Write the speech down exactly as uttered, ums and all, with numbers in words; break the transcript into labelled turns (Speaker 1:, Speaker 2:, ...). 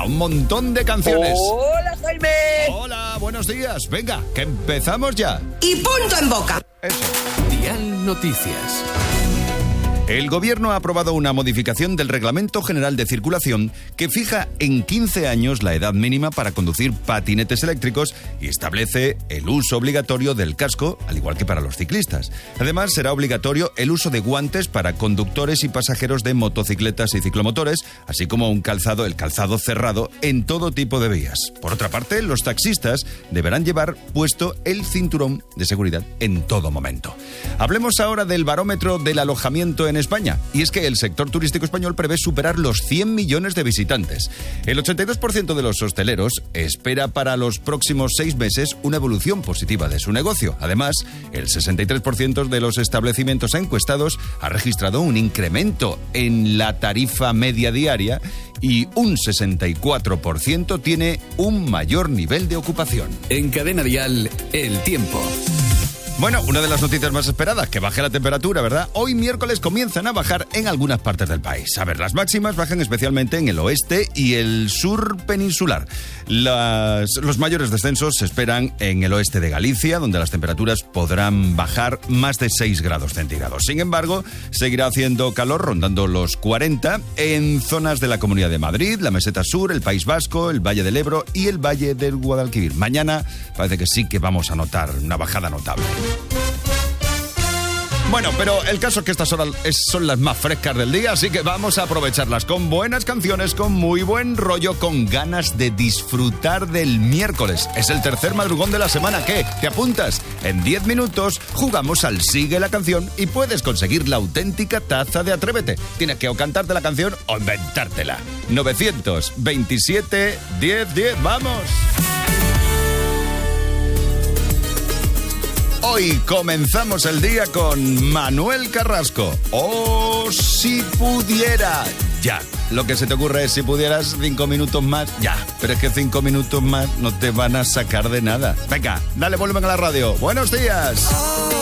Speaker 1: un montón de canciones.
Speaker 2: ¡Hola, Jaime!
Speaker 1: Hola, buenos días. Venga, que empezamos ya.
Speaker 3: Y punto en boca.
Speaker 1: Eso.
Speaker 4: Dial Noticias.
Speaker 1: El Gobierno ha aprobado una modificación del Reglamento General de Circulación que fija en quince años la edad mínima para conducir patinetes eléctricos y establece el uso obligatorio del casco, al igual que para los ciclistas. Además, será obligatorio el uso de guantes para conductores y pasajeros de motocicletas y ciclomotores, así como un calzado, el calzado cerrado en todo tipo de vías. Por otra parte, los taxistas deberán llevar puesto el cinturón de seguridad en todo momento. Hablemos ahora del barómetro del alojamiento en España, y es que el sector turístico español prevé superar los cien millones de visitantes. El ochenta y dos por ciento de los hosteleros espera para los próximos seis meses una evolución positiva de su negocio. Además, el sesenta y tres por ciento de los establecimientos encuestados ha registrado un incremento en la tarifa media diaria y un sesenta y cuatro por ciento tiene un mayor nivel de ocupación.
Speaker 4: En Cadena Dial, el tiempo.
Speaker 1: Bueno, una de las noticias más esperadas, que baje la temperatura, ¿verdad? Hoy miércoles comienzan a bajar en algunas partes del país. A ver, las máximas bajan especialmente en el oeste y el sur peninsular. Las, los mayores descensos se esperan en el oeste de Galicia, donde las temperaturas podrán bajar más de seis grados centígrados. Sin embargo, seguirá haciendo calor rondando los cuarenta en zonas de la Comunidad de Madrid, la Meseta Sur, el País Vasco, el Valle del Ebro y el Valle del Guadalquivir. Mañana parece que sí que vamos a notar una bajada notable. Bueno, pero el caso es que estas horas son las más frescas del día, así que vamos a aprovecharlas con buenas canciones, con muy buen rollo, con ganas de disfrutar del miércoles. Es el tercer madrugón de la semana. ¿Qué? ¿Te apuntas? En diez minutos jugamos al Sigue la Canción y puedes conseguir la auténtica taza de Atrévete. Tienes que o cantarte la canción o inventártela. novecientos veintisiete diez diez, ¡vamos! Hoy comenzamos el día con Manuel Carrasco. ¡Oh, si pudiera! Ya, lo que se te ocurre es si pudieras cinco minutos más, ya. Pero es que cinco minutos más no te van a sacar de nada. Venga, dale volumen a la radio. ¡Buenos días!